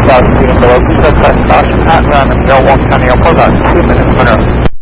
South Steven below, please outside caution, hot run, and Bell 1 County Airport, about 2 minutes from now.